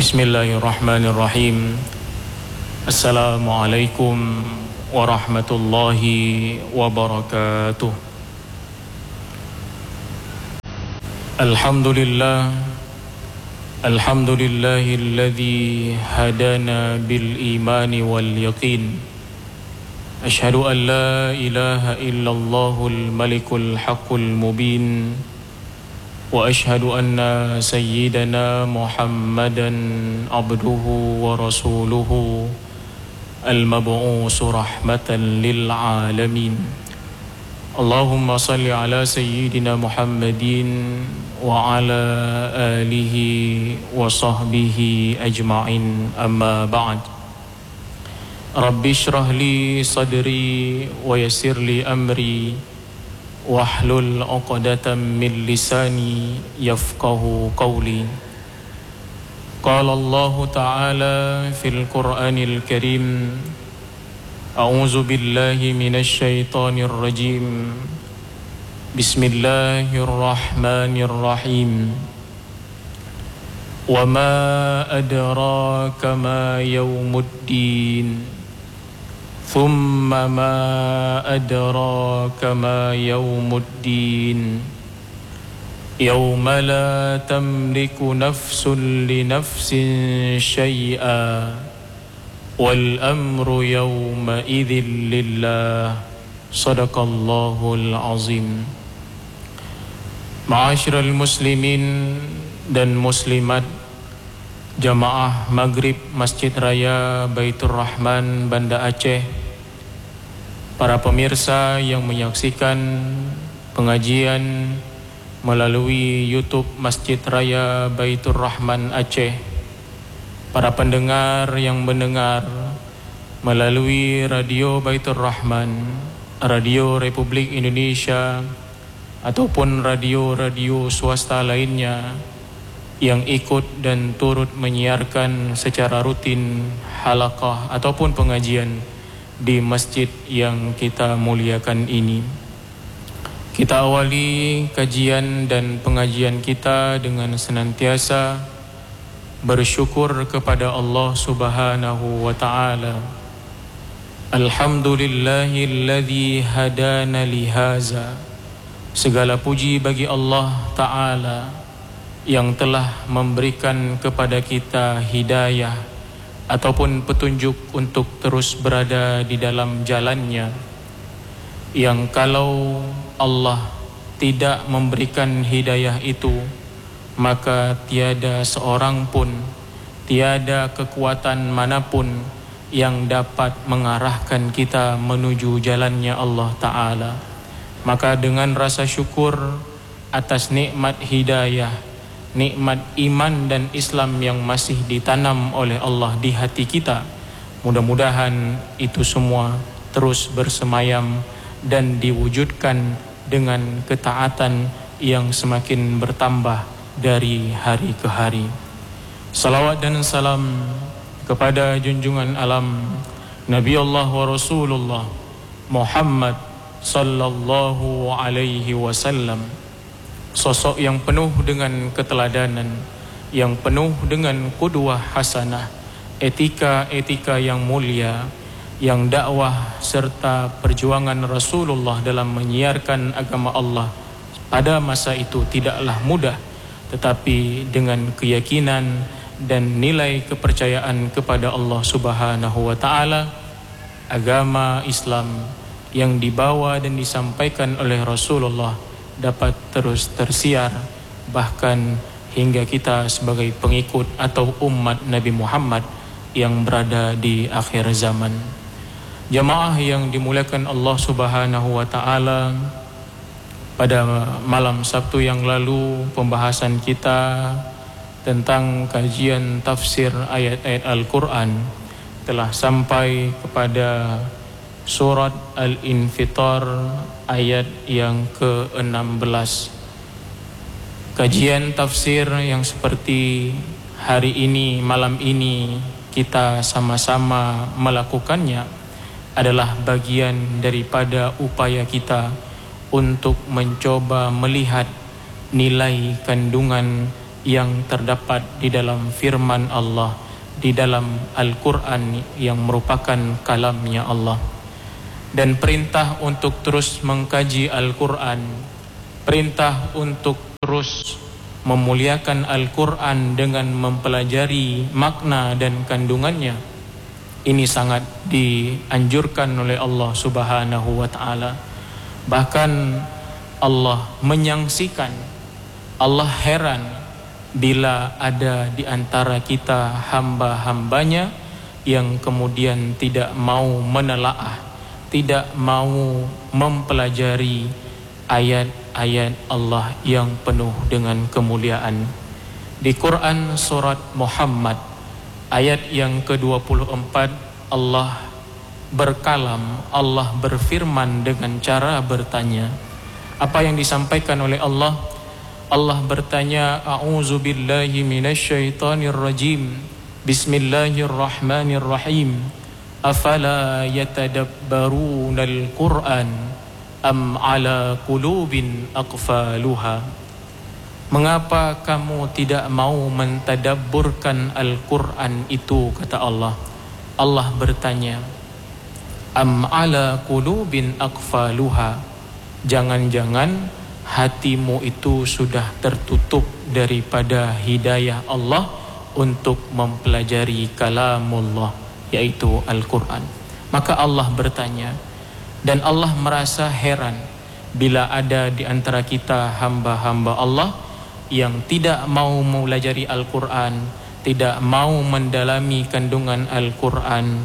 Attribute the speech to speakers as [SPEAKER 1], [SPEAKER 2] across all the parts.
[SPEAKER 1] Bismillahirrahmanirrahim. Assalamualaikum warahmatullahi wabarakatuh. Alhamdulillahilladzi hadana bil imani wal yaqin. Asyhadu an la ilaha illallahul malikul haqqul mubin. Wa ashhadu anna sayyidana Muhammadan abduhu wa rasuluhu al-mab'usu rahmatan lil alamin. Allahumma salli ala sayyidina Muhammadin wa ala alihi wa sahbihi ajma'in, amma ba'd. Rabbi shrah li sadri wa yassir li amri wahlul 'uqdatam min lisani yafqahu qawli. Qala Allah ta'ala fil Qur'anil Karim, a'udzu billahi minasy syaithanir rajim. Bismillahirrahmanirrahim. Wa ma adraka ma yaumuddin. ثم ما أدراك ما يوم الدين يوم لا تملك نفس لنفس شيئا والأمر يومئذ لله. صدق الله العظيم. Ma'asyiral muslimin dan muslimat, Jamaah Maghrib Masjid Raya Baitur Rahman Banda Aceh, para pemirsa yang menyaksikan pengajian melalui YouTube Masjid Raya Baitur Rahman Aceh, para pendengar yang mendengar melalui Radio Baitur Rahman, Radio Republik Indonesia, ataupun radio-radio swasta lainnya yang ikut dan turut menyiarkan secara rutin halaqah ataupun pengajian di masjid yang kita muliakan ini. Kita awali kajian dan pengajian kita dengan senantiasa bersyukur kepada Allah Subhanahu wa ta'ala. Alhamdulillahilladzi hadana lihaza. Segala puji bagi Allah Ta'ala yang telah memberikan kepada kita hidayah ataupun petunjuk untuk terus berada di dalam jalannya, yang kalau Allah tidak memberikan hidayah itu, maka tiada seorang pun, tiada kekuatan manapun yang dapat mengarahkan kita menuju jalannya Allah Ta'ala. Maka dengan rasa syukur atas nikmat hidayah, nikmat iman dan Islam yang masih ditanam oleh Allah di hati kita, mudah-mudahan itu semua terus bersemayam dan diwujudkan dengan ketaatan yang semakin bertambah dari hari ke hari. Salawat dan salam kepada junjungan alam Nabi Allah wa Rasulullah Muhammad sallallahu alaihi wasallam, sosok yang penuh dengan keteladanan, yang penuh dengan qudwah hasanah, etika-etika yang mulia, yang dakwah serta perjuangan Rasulullah dalam menyiarkan agama Allah pada masa itu tidaklah mudah, tetapi dengan keyakinan dan nilai kepercayaan kepada Allah Subhanahu wa ta'ala, agama Islam yang dibawa dan disampaikan oleh Rasulullah dapat terus tersiar, bahkan hingga kita sebagai pengikut atau umat Nabi Muhammad yang berada di akhir zaman. Jamaah yang dimuliakan Allah Subhanahu wa ta'ala, pada malam Sabtu yang lalu pembahasan kita tentang kajian tafsir ayat-ayat Al-Quran telah sampai kepada surat Al-Infitar ayat yang ke-16. Kajian tafsir yang seperti hari ini, malam ini kita sama-sama melakukannya adalah bagian daripada upaya kita untuk mencoba melihat nilai kandungan yang terdapat di dalam firman Allah, di dalam Al-Quran yang merupakan kalamnya Allah. Dan perintah untuk terus mengkaji Al-Quran, perintah untuk terus memuliakan Al-Quran dengan mempelajari makna dan kandungannya, ini sangat dianjurkan oleh Allah Subhanahu wa ta'ala. Bahkan Allah menyaksikan, Allah heran bila ada di antara kita hamba-hambanya yang kemudian tidak mau menelaah, tidak mau mempelajari ayat-ayat Allah yang penuh dengan kemuliaan. Di Quran surat Muhammad ayat yang ke-24, Allah berkalam, Allah berfirman dengan cara bertanya. Apa yang disampaikan oleh Allah? Allah bertanya, A'udzu billahi minasyaitonir rajim. Bismillahirrahmanirrahim. Afala yatadabbarunal Qur'an am ala qulubin aqfaluha. Mengapa kamu tidak mau mentadabburkan Al-Qur'an itu, kata Allah. Allah bertanya, am ala qulubin aqfaluha. Jangan-jangan hatimu itu sudah tertutup daripada hidayah Allah untuk mempelajari kalamullah, yaitu Al-Quran. Maka Allah bertanya, dan Allah merasa heran bila ada di antara kita hamba-hamba Allah yang tidak mau mempelajari Al-Quran, tidak mau mendalami kandungan Al-Quran,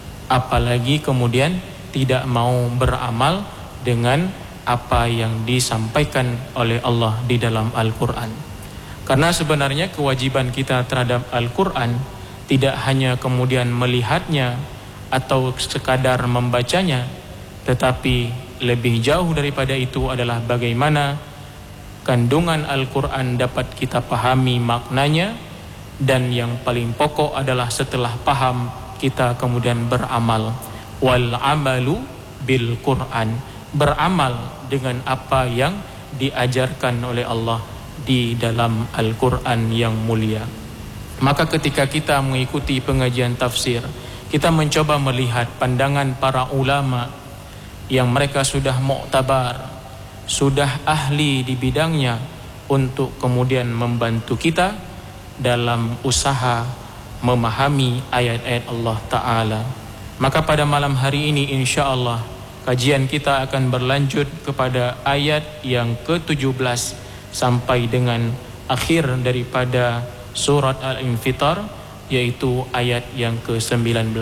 [SPEAKER 1] apalagi kemudian tidak mau beramal dengan apa yang disampaikan oleh Allah di dalam Al-Quran. Karena sebenarnya kewajiban kita terhadap Al-Quran tidak hanya kemudian melihatnya atau sekadar membacanya, tetapi lebih jauh daripada itu adalah bagaimana kandungan Al-Quran dapat kita pahami maknanya, dan yang paling pokok adalah setelah paham kita kemudian beramal. Wal amalu bil Quran, beramal dengan apa yang diajarkan oleh Allah di dalam Al-Quran yang mulia. Maka ketika kita mengikuti pengajian tafsir, kita mencoba melihat pandangan para ulama yang mereka sudah muktabar, sudah ahli di bidangnya, untuk kemudian membantu kita dalam usaha memahami ayat-ayat Allah Ta'ala. Maka pada malam hari ini insya-Allah kajian kita akan berlanjut kepada ayat yang ke-17 sampai dengan akhir daripada surat Al-Infitar, yaitu ayat yang ke-19.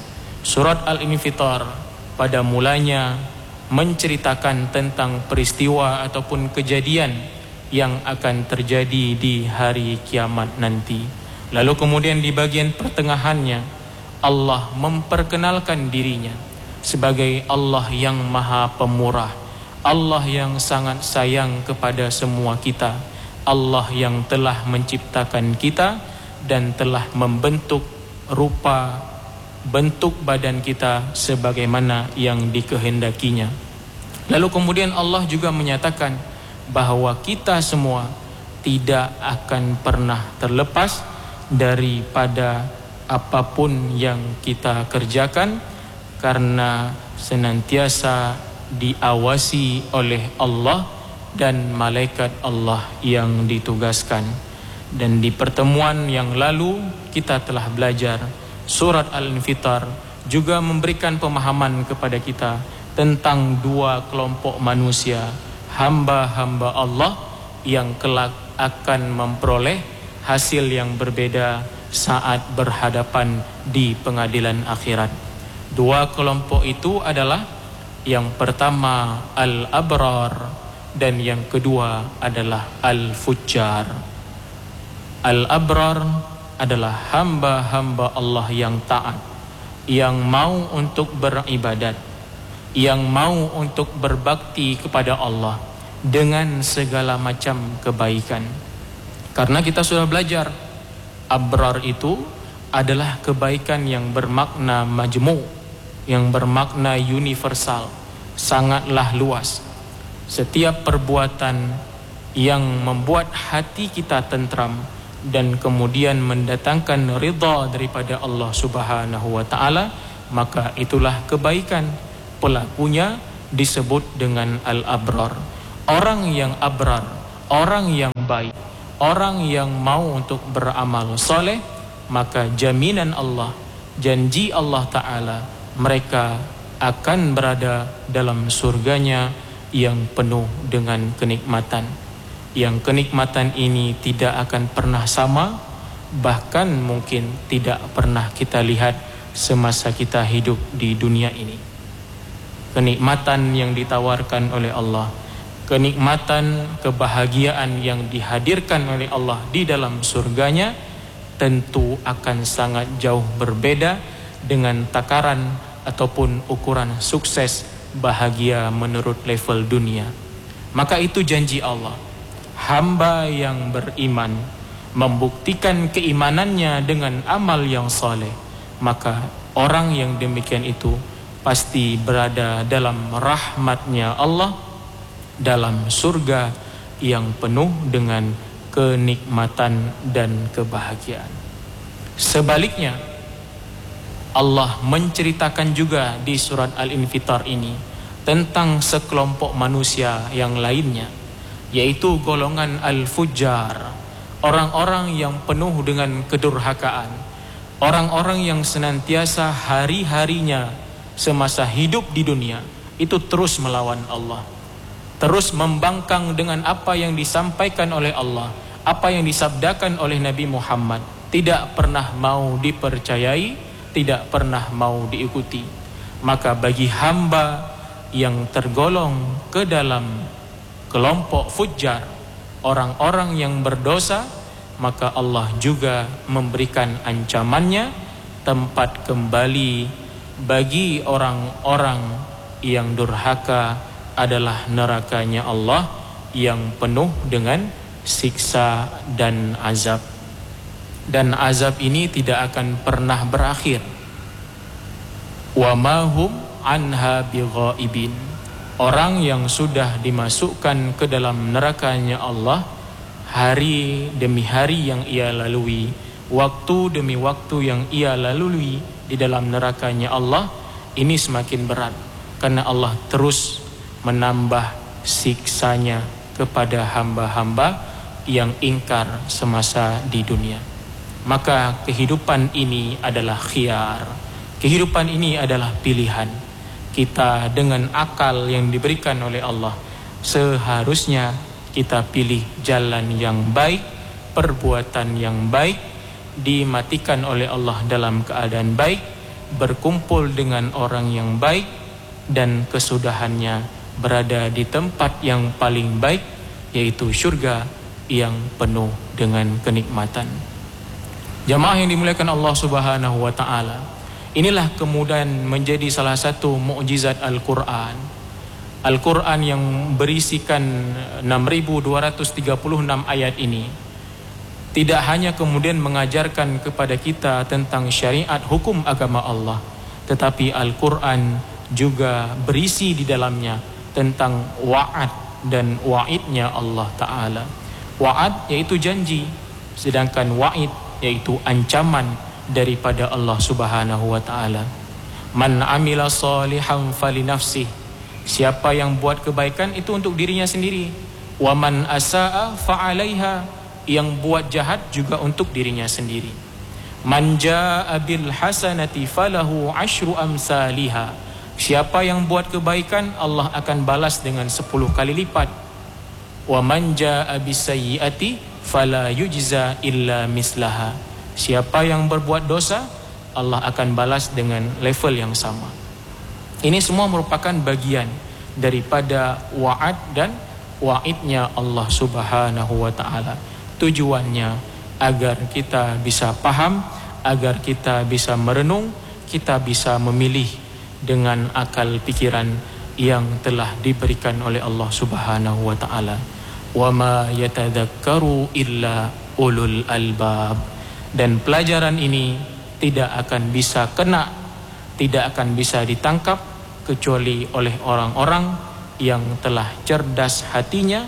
[SPEAKER 1] Surat Al-Infitar pada mulanya menceritakan tentang peristiwa ataupun kejadian yang akan terjadi di hari kiamat nanti. Lalu kemudian di bagian pertengahannya Allah memperkenalkan dirinya sebagai Allah yang maha pemurah, Allah yang sangat sayang kepada semua kita, Allah yang telah menciptakan kita dan telah membentuk rupa bentuk badan kita sebagaimana yang dikehendakinya. Lalu kemudian Allah juga menyatakan bahwa kita semua tidak akan pernah terlepas daripada apapun yang kita kerjakan, karena senantiasa diawasi oleh Allah dan malaikat Allah yang ditugaskan. Dan di pertemuan yang lalu kita telah belajar surat Al-Infitar juga memberikan pemahaman kepada kita tentang dua kelompok manusia, hamba-hamba Allah yang kelak akan memperoleh hasil yang berbeda saat berhadapan di pengadilan akhirat. Dua kelompok itu adalah yang pertama Al-Abrar dan yang kedua adalah Al-Fujjar. Al-Abrar adalah hamba-hamba Allah yang taat, yang mau untuk beribadat, yang mau untuk berbakti kepada Allah dengan segala macam kebaikan. Karena kita sudah belajar, abrar itu adalah kebaikan yang bermakna majmu', yang bermakna universal, sangatlah luas. Setiap perbuatan yang membuat hati kita tentram dan kemudian mendatangkan ridha daripada Allah Subhanahu wa taala, maka itulah kebaikan. Pelakunya disebut dengan al-abrar. Orang yang abrar, orang yang baik, orang yang mau untuk beramal soleh, maka jaminan Allah, janji Allah Ta'ala, mereka akan berada dalam surganya yang penuh dengan kenikmatan. Yang kenikmatan ini tidak akan pernah sama, bahkan mungkin tidak pernah kita lihat semasa kita hidup di dunia ini. Kenikmatan yang ditawarkan oleh Allah, kenikmatan, kebahagiaan yang dihadirkan oleh Allah di dalam surganya tentu akan sangat jauh berbeda dengan takaran ataupun ukuran sukses bahagia menurut level dunia. Maka itu janji Allah. Hamba yang beriman membuktikan keimanannya dengan amal yang saleh, maka orang yang demikian itu pasti berada dalam rahmatnya Allah, dalam surga yang penuh dengan kenikmatan dan kebahagiaan. Sebaliknya, Allah menceritakan juga di surat Al-Infitar ini tentang sekelompok manusia yang lainnya, yaitu golongan al-fujjar, orang-orang yang penuh dengan kedurhakaan, orang-orang yang senantiasa hari-harinya semasa hidup di dunia itu terus melawan Allah, terus membangkang dengan apa yang disampaikan oleh Allah, apa yang disabdakan oleh Nabi Muhammad, tidak pernah mau dipercayai, tidak pernah mau diikuti. Maka bagi hamba yang tergolong ke dalam kelompok fujjar, orang-orang yang berdosa, maka Allah juga memberikan ancamannya, tempat kembali bagi orang-orang yang durhaka adalah nerakanya Allah yang penuh dengan siksa dan azab. Dan azab ini tidak akan pernah berakhir. Wa ma hum anha bighaibin. Orang yang sudah dimasukkan ke dalam nerakanya Allah, hari demi hari yang ia lalui, waktu demi waktu yang ia lalui di dalam nerakanya Allah, ini semakin berat karena Allah terus menambah siksanya kepada hamba-hamba yang ingkar semasa di dunia. Maka kehidupan ini adalah khiyar, kehidupan ini adalah pilihan. Kita dengan akal yang diberikan oleh Allah, seharusnya kita pilih jalan yang baik, perbuatan yang baik, dimatikan oleh Allah dalam keadaan baik, berkumpul dengan orang yang baik, dan kesudahannya berada di tempat yang paling baik, yaitu syurga yang penuh dengan kenikmatan. Jamaah yang dimuliakan Allah Subhanahu wa taala, inilah kemudian menjadi salah satu mukjizat Al-Qur'an. Al-Qur'an yang berisikan 6236 ayat ini tidak hanya kemudian mengajarkan kepada kita tentang syariat hukum agama Allah, tetapi Al-Qur'an juga berisi di dalamnya tentang wa'ad dan wa'idnya Allah Ta'ala. Wa'ad yaitu janji, sedangkan wa'id yaitu ancaman daripada Allah Subhanahu wa Ta'ala. Man amila salihan falinafsih. Siapa yang buat kebaikan itu untuk dirinya sendiri. Wa man asaa fa'alaiha. Yang buat jahat juga untuk dirinya sendiri. Man jaa bil hasanati falahu asyru amsalihha. Siapa yang buat kebaikan, Allah akan balas dengan 10 kali lipat. Wa man jaa bis sayyiati fala yujza illa mislaha. Siapa yang berbuat dosa, Allah akan balas dengan level yang sama. Ini semua merupakan bagian daripada wa'ad dan wa'idnya Allah Subhanahu wa ta'ala. Tujuannya agar kita bisa paham, agar kita bisa merenung, kita bisa memilih dengan akal pikiran yang telah diberikan oleh Allah Subhanahu wa ta'ala. Wa ma yatadzakkaru illa ulul albab. Dan pelajaran ini tidak akan bisa kena, tidak akan bisa ditangkap kecuali oleh orang-orang yang telah cerdas hatinya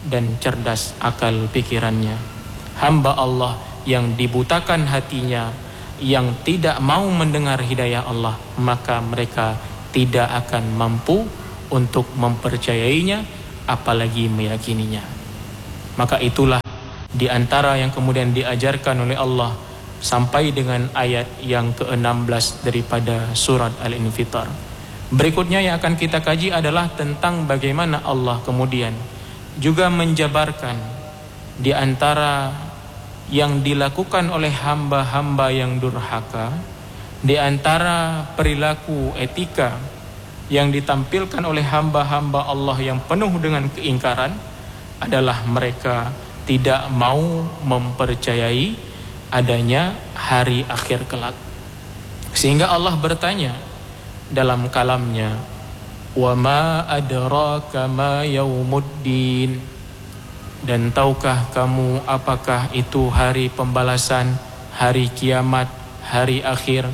[SPEAKER 1] dan cerdas akal pikirannya. Hamba Allah yang dibutakan hatinya, yang tidak mau mendengar hidayah Allah, maka mereka tidak akan mampu untuk mempercayainya, apalagi meyakininya. Maka itulah di antara yang kemudian diajarkan oleh Allah sampai dengan ayat yang ke-16 daripada surat Al-Infitar. Berikutnya yang akan kita kaji adalah tentang bagaimana Allah kemudian juga menjabarkan di antara yang dilakukan oleh hamba-hamba yang durhaka, di antara perilaku etika yang ditampilkan oleh hamba-hamba Allah yang penuh dengan keingkaran adalah mereka tidak mau mempercayai adanya hari akhir kelak. Sehingga Allah bertanya dalam kalamnya, "Wa ma adraka ma yaumuddin?" Dan tahukah kamu apakah itu hari pembalasan, hari kiamat, hari akhir?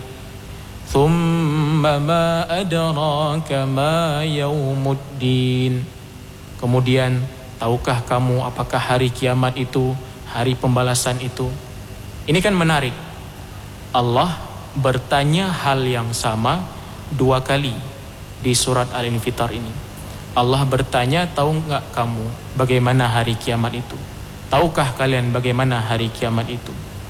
[SPEAKER 1] "Tsumma ma adraka ma yaumuddin?" Kemudian, tahukah kamu apakah hari kiamat itu, hari pembalasan itu? Ini kan menarik. Allah bertanya hal yang sama 2 kali di surat Al-Infitar ini. Allah bertanya, tahu enggak kamu bagaimana hari kiamat itu? Tahukah kalian bagaimana hari kiamat itu?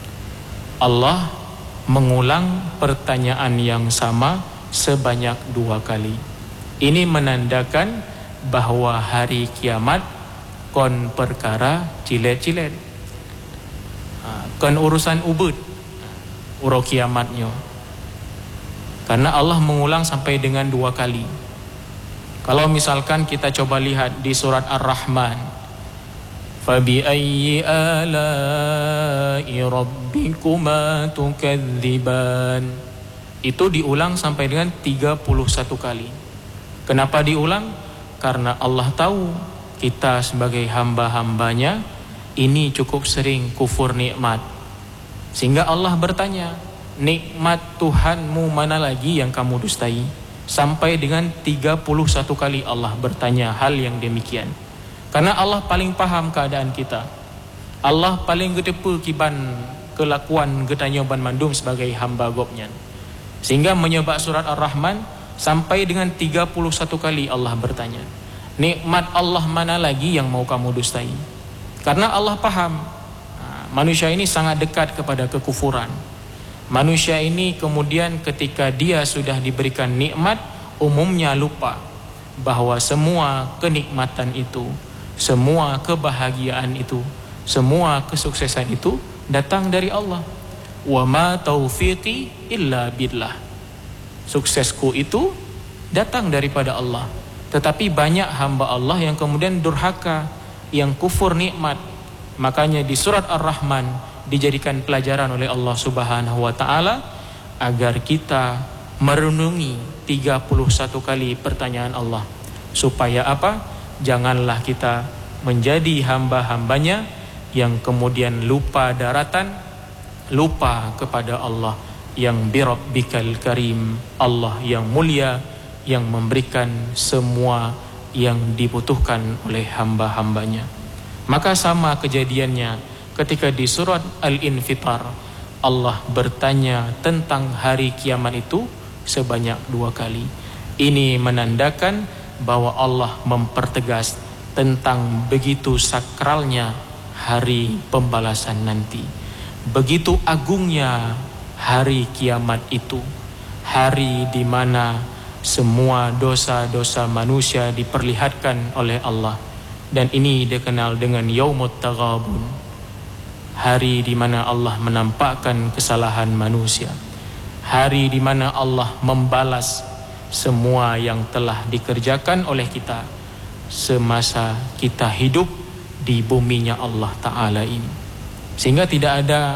[SPEAKER 1] Allah mengulang pertanyaan yang sama sebanyak 2 kali. Ini menandakan bahwa hari kiamat kon perkara cilet-cilet, kon urusan ubud, uro kiamatnya. Karena Allah mengulang sampai dengan 2 kali. Kalau misalkan kita coba lihat di surat Ar-Rahman, fabi ayyi ala'i rabbikuma tukadziban, itu diulang sampai dengan 31 kali. Kenapa diulang? Karena Allah tahu kita sebagai hamba-hambanya ini cukup sering kufur nikmat. Sehingga Allah bertanya, nikmat Tuhanmu mana lagi yang kamu dustai? Sampai dengan 31 kali Allah bertanya hal yang demikian. Karena Allah paling paham keadaan kita. Allah paling gedepu kiban kelakuan getanyoban mandum sebagai hamba gopnya. Sehingga menyebab surat Ar-Rahman sampai dengan 31 kali Allah bertanya, nikmat Allah mana lagi yang mau kamu dustai? Karena Allah paham manusia ini sangat dekat kepada kekufuran. Manusia ini kemudian ketika dia sudah diberikan nikmat, umumnya lupa bahwa semua kenikmatan itu, semua kebahagiaan itu, semua kesuksesan itu datang dari Allah. Wa ma taufiqi illa billah. Suksesku itu datang daripada Allah. Tetapi banyak hamba Allah yang kemudian durhaka, yang kufur nikmat. Makanya di surat Ar-Rahman dijadikan pelajaran oleh Allah Subhanahu wa taala agar kita merenungi 31 kali pertanyaan Allah. Supaya apa? Janganlah kita menjadi hamba-hambanya yang kemudian lupa daratan, lupa kepada Allah yang birabbikal karim, Allah yang mulia, yang memberikan semua yang dibutuhkan oleh hamba-hambanya. Maka sama kejadiannya ketika di surat Al-Infitar Allah bertanya tentang hari kiamat itu sebanyak 2 kali. Ini menandakan bahwa Allah mempertegas tentang begitu sakralnya hari pembalasan nanti. Begitu agungnya hari kiamat itu. Hari di mana semua dosa-dosa manusia diperlihatkan oleh Allah. Dan ini dikenal dengan Yaumut Taghabun. Hari di mana Allah menampakkan kesalahan manusia. Hari di mana Allah membalas semua yang telah dikerjakan oleh kita semasa kita hidup di buminya Allah Ta'ala ini. Sehingga tidak ada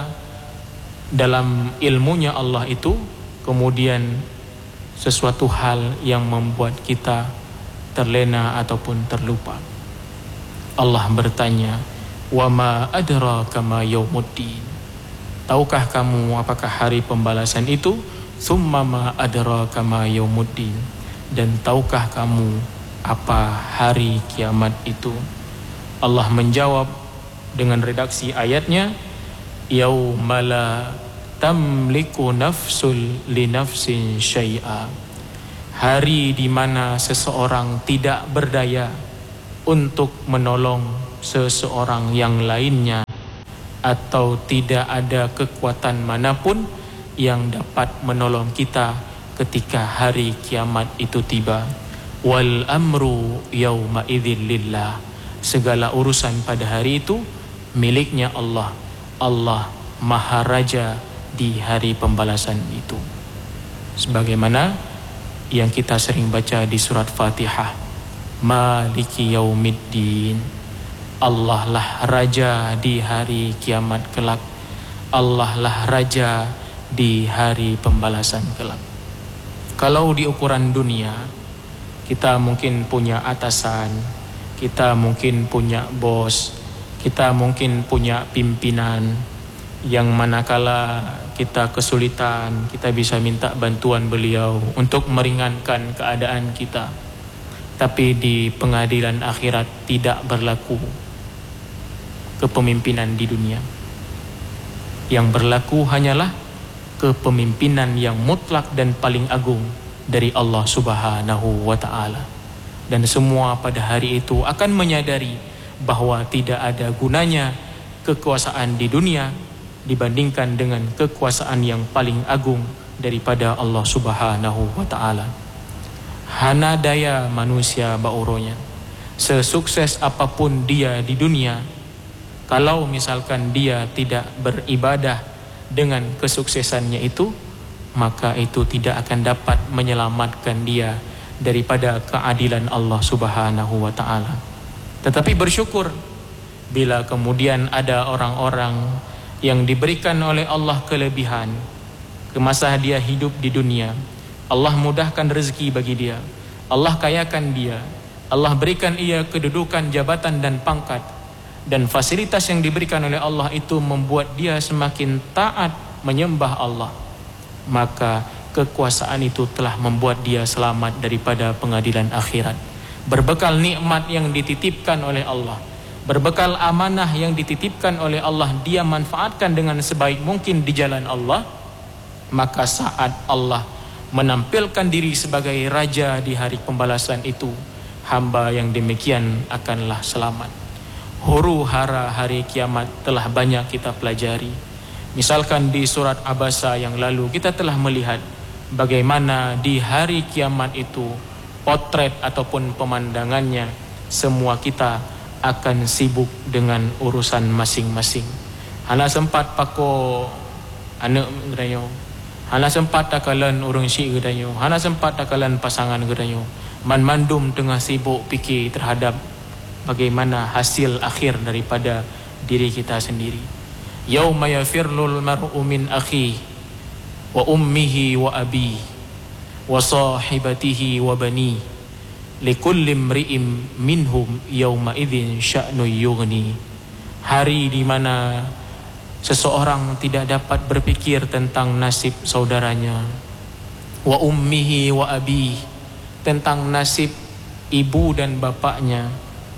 [SPEAKER 1] dalam ilmunya Allah itu kemudian sesuatu hal yang membuat kita terlena ataupun terlupa. Allah bertanya, "Wa ma adraka ma yaumuddin?" Tahukah kamu apakah hari pembalasan itu? "Tsumma ma adraka ma yaumuddin?" Dan tahukah kamu apa hari kiamat itu? Allah menjawab dengan redaksi ayatnya, yauma la tamliku nafsul li nafsin syai'a. Hari di mana seseorang tidak berdaya untuk menolong seseorang yang lainnya, atau tidak ada kekuatan manapun yang dapat menolong kita ketika hari kiamat itu tiba. Wal amru yauma idzin lillah. Segala urusan pada hari itu miliknya Allah. Allah Maha Raja di hari pembalasan itu. Sebagaimana yang kita sering baca di surat Fatihah, Maliki Yaumiddin. Allah lah Raja di hari kiamat kelak. Allah lah Raja di hari pembalasan kelak. Kalau di ukuran dunia, kita mungkin punya atasan, kita mungkin punya bos, kita mungkin punya pimpinan, yang manakala kita kesulitan, kita bisa minta bantuan beliau untuk meringankan keadaan kita. Tapi di pengadilan akhirat tidak berlaku kepemimpinan di dunia. Yang berlaku hanyalah kepemimpinan yang mutlak dan paling agung dari Allah Subhanahu wa ta'ala. Dan semua pada hari itu akan menyadari bahwa tidak ada gunanya kekuasaan di dunia dibandingkan dengan kekuasaan yang paling agung daripada Allah Subhanahu wa ta'ala. Hana daya manusia bauronya, sesukses apapun dia di dunia, kalau misalkan dia tidak beribadah dengan kesuksesannya itu, maka itu tidak akan dapat menyelamatkan dia daripada keadilan Allah Subhanahu wa ta'ala. Tetapi bersyukur bila kemudian ada orang-orang yang diberikan oleh Allah kelebihan kemasa dia hidup di dunia. Allah mudahkan rezeki bagi dia, Allah kayakan dia, Allah berikan ia kedudukan, jabatan dan pangkat, dan fasilitas yang diberikan oleh Allah itu membuat dia semakin taat menyembah Allah. Maka kekuasaan itu telah membuat dia selamat daripada pengadilan akhirat. Berbekal nikmat yang dititipkan oleh Allah, berbekal amanah yang dititipkan oleh Allah, dia manfaatkan dengan sebaik mungkin di jalan Allah. Maka saat Allah menampilkan diri sebagai raja di hari pembalasan itu, hamba yang demikian akanlah selamat. Huru hara hari kiamat telah banyak kita pelajari. Misalkan di surat Abasa yang lalu kita telah melihat bagaimana di hari kiamat itu potret ataupun pemandangannya, semua kita akan sibuk dengan urusan masing-masing. Hana sempat pako anak gedanyo, hana sempat takalan urang syik gedanyo, hana sempat takalan pasangan gedanyo. Man-mandum tengah sibuk fikir terhadap bagaimana hasil akhir daripada diri kita sendiri. Yauma yafirrul mar'u min akhi wa ummihi wa abi wa sahibatihi wa bani likulli imri'im minhum yauma idzin sya'nu yughni. Hari di mana seseorang tidak dapat berpikir tentang nasib saudaranya, wa ummihi wa abi, tentang nasib ibu dan bapaknya,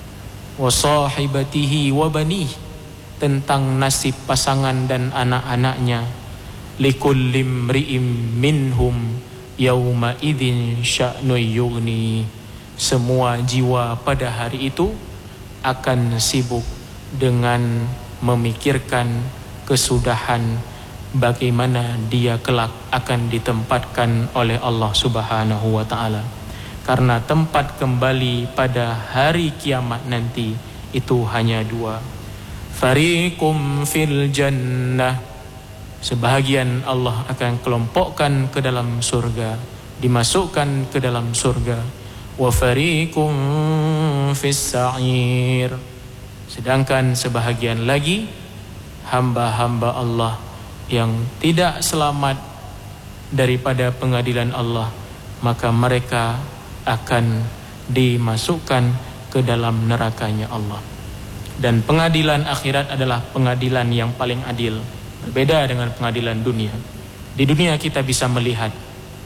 [SPEAKER 1] wa sahibatihi wa bani, tentang nasib pasangan dan anak-anaknya. Likulli imri'im minhum yauma idzin sya'nu yughni. Semua jiwa pada hari itu akan sibuk dengan memikirkan kesudahan bagaimana dia kelak akan ditempatkan oleh Allah Subhanahu wa ta'ala. Karena tempat kembali pada hari kiamat nanti itu hanya dua. Fariqum fil jannah, sebahagian Allah akan kelompokkan ke dalam surga, dimasukkan ke dalam surga. Wa fariqum fis sa'ir, sedangkan sebahagian lagi hamba-hamba Allah yang tidak selamat daripada pengadilan Allah, maka mereka akan dimasukkan ke dalam nerakanya Allah. Dan pengadilan akhirat adalah pengadilan yang paling adil, berbeda dengan pengadilan dunia. Di dunia kita bisa melihat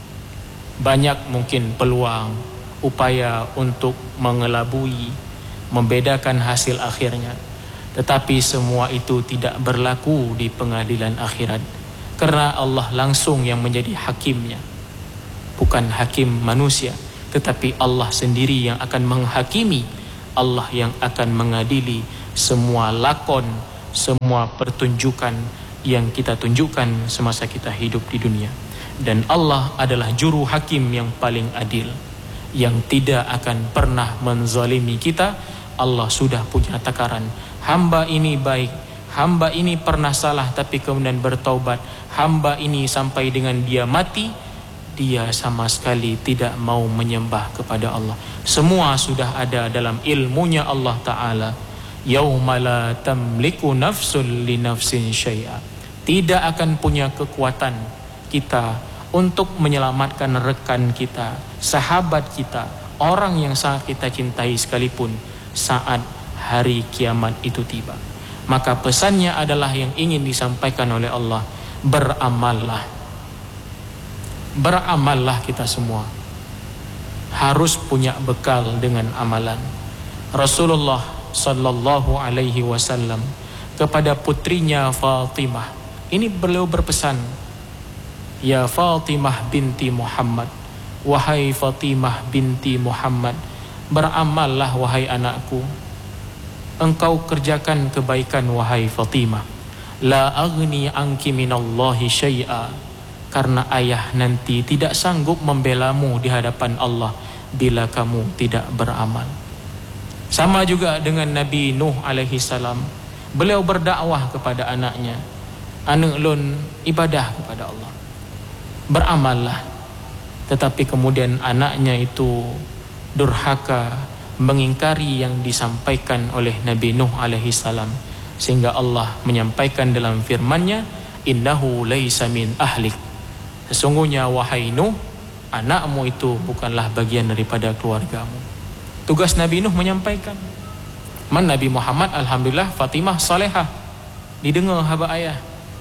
[SPEAKER 1] banyak mungkin peluang, upaya untuk mengelabui, membedakan hasil akhirnya. Tetapi semua itu tidak berlaku di pengadilan akhirat, karena Allah langsung yang menjadi hakimnya. Bukan hakim manusia, tetapi Allah sendiri yang akan menghakimi. Allah yang akan mengadili semua lakon, semua pertunjukan yang kita tunjukkan semasa kita hidup di dunia. Dan Allah adalah juru hakim yang paling adil, yang tidak akan pernah menzalimi kita. Allah sudah punya takaran, hamba ini baik, hamba ini pernah salah tapi kemudian bertaubat, hamba ini sampai dengan dia mati, dia sama sekali tidak mau menyembah kepada Allah. Semua sudah ada dalam ilmunya Allah Ta'ala. Yauma la tamliku nafsun li nafsin syai'a. Tidak akan punya kekuatan kita untuk menyelamatkan rekan kita, sahabat kita, orang yang sangat kita cintai sekalipun saat hari kiamat itu tiba. Maka pesannya adalah yang ingin disampaikan oleh Allah, beramallah. Beramallah kita semua. Harus punya bekal dengan amalan. Rasulullah sallallahu alaihi wasallam kepada putrinya Fatimah, ini beliau berpesan, ya Fatimah binti Muhammad, wahai Fatimah binti Muhammad, beramallah wahai anakku, engkau kerjakan kebaikan wahai Fatimah. La aghni anki minallahi syai'a, karena ayah nanti tidak sanggup membelamu di hadapan Allah bila kamu tidak beramal. Sama juga dengan Nabi Nuh alaihi salam, beliau berdakwah kepada anaknya, anak lun ibadah kepada Allah, beramallah. Tetapi kemudian anaknya itu durhaka, mengingkari yang disampaikan oleh Nabi Nuh alaihi salam, sehingga Allah menyampaikan dalam firman-Nya, innahu laisa min ahlik, sesungguhnya wahai Nuh, anakmu itu bukanlah bagian daripada keluargamu. Tugas Nabi Nuh menyampaikan. Nabi Muhammad alhamdulillah Fatimah salehah, didengar haba ayah,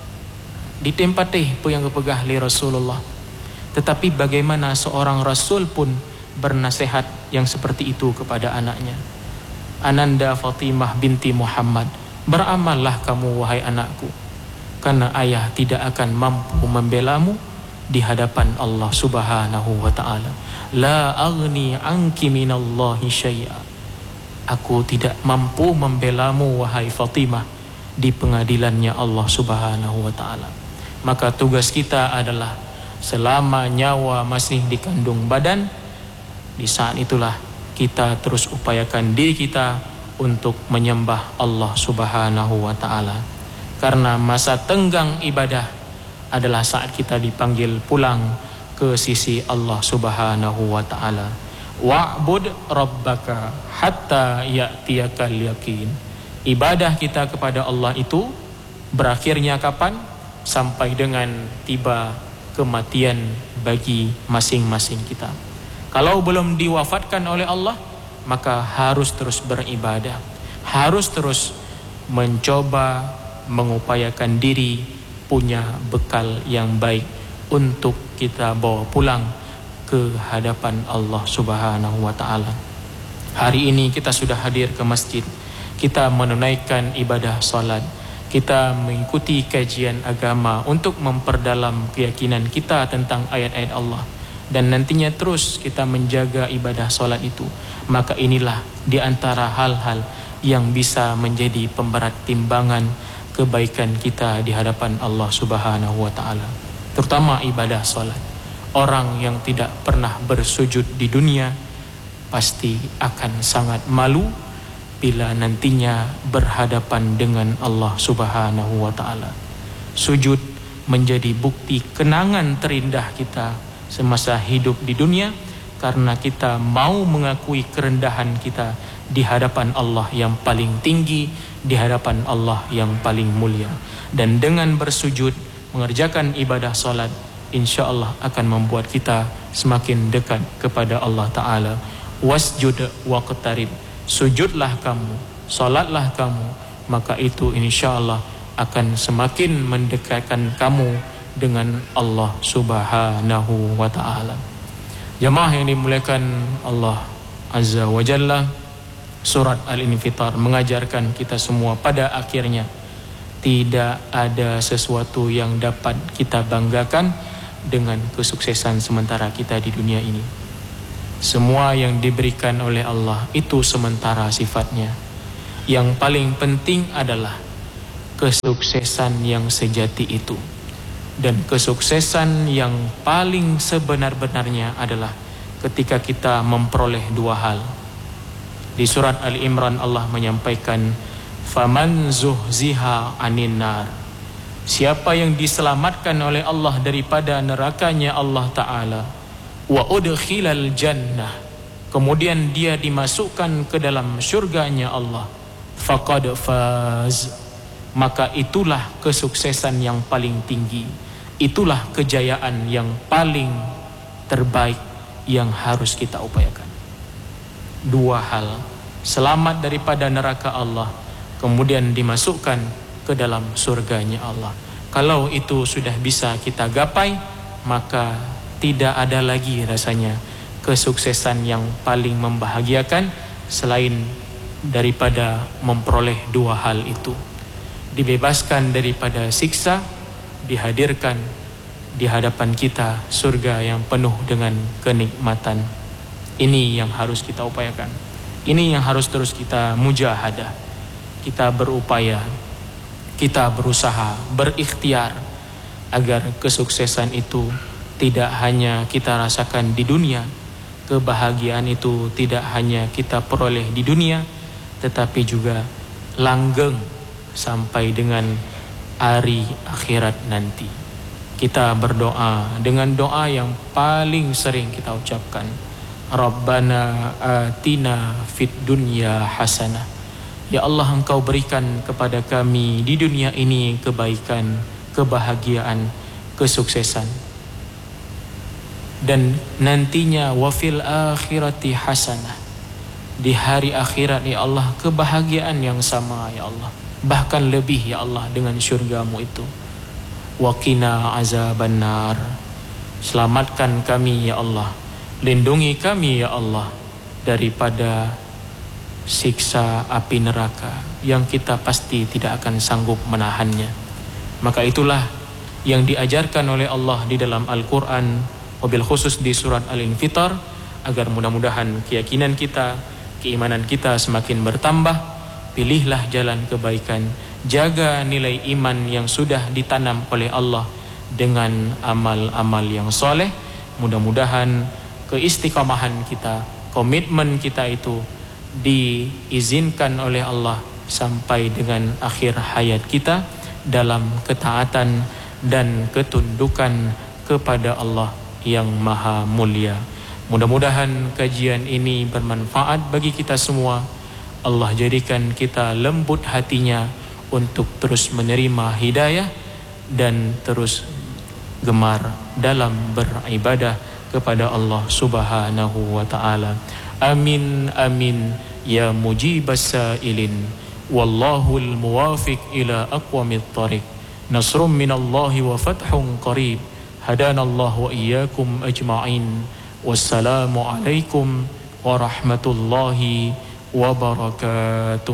[SPEAKER 1] ditempatih apa yang kepegah li Rasulullah. Tetapi bagaimana seorang Rasul pun bernasihat yang seperti itu kepada anaknya. Ananda Fatimah binti Muhammad, beramallah kamu wahai anakku, karena ayah tidak akan mampu membelamu di hadapan Allah Subhanahu wa ta'ala. La aghni anki minallahi syai'a, aku tidak mampu membelamu wahai Fatimah di pengadilannya Allah Subhanahu wa ta'ala. Maka tugas kita adalah selama nyawa masih di kandung badan, di saat itulah kita terus upayakan diri kita untuk menyembah Allah Subhanahu wa ta'ala. Karena masa tenggang ibadah adalah saat kita dipanggil pulang ke sisi Allah Subhanahu wa ta'ala. Wa'bud rabbaka hatta ya'tiyakal yaqin. Ibadah kita kepada Allah itu berakhirnya kapan? Sampai dengan tiba kematian bagi masing-masing kita. Kalau belum diwafatkan oleh Allah, maka harus terus beribadah, harus terus mencoba mengupayakan diri punya bekal yang baik untuk kita bawa pulang ke hadapan Allah Subhanahu wa ta'ala. Hari ini kita sudah hadir ke masjid, kita menunaikan ibadah salat, kita mengikuti kajian agama untuk memperdalam keyakinan kita tentang ayat-ayat Allah, dan nantinya terus kita menjaga ibadah salat itu. Maka inilah di antara hal-hal yang bisa menjadi pemberat timbangan kebaikan kita di hadapan Allah Subhanahu wa ta'ala, terutama ibadah salat. Orang yang tidak pernah bersujud di dunia pasti akan sangat malu bila nantinya berhadapan dengan Allah Subhanahu wa ta'ala. Sujud menjadi bukti kenangan terindah kita semasa hidup di dunia, karena kita mau mengakui kerendahan kita di hadapan Allah yang paling tinggi, di hadapan Allah yang paling mulia. Dan dengan bersujud, mengerjakan ibadah salat, insyaallah akan membuat kita semakin dekat kepada Allah Ta'ala. Wasjud waqtarib, sujudlah kamu, salatlah kamu, maka itu insyaallah akan semakin mendekatkan kamu dengan Allah Subhanahu wa ta'ala. Jamaah yang dimuliakan Allah Azza wa Jalla, Surat Al-Infitar mengajarkan kita semua pada akhirnya tidak ada sesuatu yang dapat kita banggakan dengan kesuksesan sementara kita di dunia ini. Semua yang diberikan oleh Allah itu sementara sifatnya. Yang paling penting adalah kesuksesan yang sejati itu. Dan kesuksesan yang paling sebenar-benarnya adalah ketika kita memperoleh dua hal. Di surat Al-Imran Allah menyampaikan, "Faman zuhziha 'anil nar." Siapa yang diselamatkan oleh Allah daripada nerakanya Allah Ta'ala, wa udkhilal jannah, kemudian dia dimasukkan ke dalam syurganya Allah, faqad faz, maka itulah kesuksesan yang paling tinggi. Itulah kejayaan yang paling terbaik yang harus kita upayakan. Dua hal, selamat daripada neraka Allah, kemudian dimasukkan ke dalam surganya Allah. Kalau itu sudah bisa kita gapai, maka tidak ada lagi rasanya kesuksesan yang paling membahagiakan selain daripada memperoleh dua hal itu. Dibebaskan daripada siksa, dihadirkan di hadapan kita surga yang penuh dengan kenikmatan. Ini yang harus kita upayakan. Ini yang harus terus kita mujahadah. Kita berupaya, kita berusaha, berikhtiar agar kesuksesan itu tidak hanya kita rasakan di dunia. Kebahagiaan itu tidak hanya kita peroleh di dunia, tetapi juga langgeng sampai dengan hari akhirat nanti. Kita berdoa dengan doa yang paling sering kita ucapkan, Rabbana atina fid dunya hasanah. Ya Allah, Engkau berikan kepada kami di dunia ini kebaikan, kebahagiaan, kesuksesan. Dan nantinya wafil akhirati hasanah. Di hari akhirat ya Allah, kebahagiaan yang sama ya Allah, bahkan lebih ya Allah dengan syurga-Mu itu. Waqina azabannar. Selamatkan kami ya Allah, lindungi kami ya Allah daripada siksa api neraka yang kita pasti tidak akan sanggup menahannya. Maka itulah yang diajarkan oleh Allah di dalam Al-Quran, wabil khusus di surat Al-Infitar, agar mudah-mudahan keyakinan kita, keimanan kita semakin bertambah. Pilihlah jalan kebaikan, jaga nilai iman yang sudah ditanam oleh Allah dengan amal-amal yang soleh. Mudah-mudahan keistiqomahan kita, komitmen kita itu diizinkan oleh Allah sampai dengan akhir hayat kita dalam ketaatan dan ketundukan kepada Allah yang maha mulia. Mudah-mudahan kajian ini bermanfaat bagi kita semua. Allah jadikan kita lembut hatinya untuk terus menerima hidayah dan terus gemar dalam beribadah kepada Allah Subhanahu wa ta'ala. Amin amin ya mujibas sa'ilin, wallahul muwafiq ila aqwamit thariq. Nasrum minallahi wa fathun qarib. Hadanallahu wa iyyakum ajma'in. Wassalamu alaikum warahmatullahi wabarakatuh.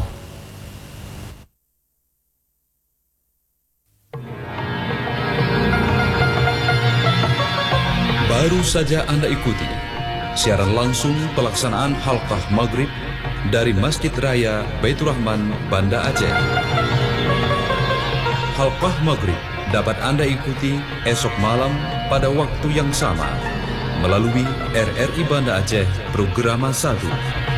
[SPEAKER 2] Baru saja Anda ikuti siaran langsung pelaksanaan halqah maghrib dari Masjid Raya Baitur Rahman, Banda Aceh. Halqah maghrib dapat Anda ikuti esok malam pada waktu yang sama melalui RRI Banda Aceh Programa 1.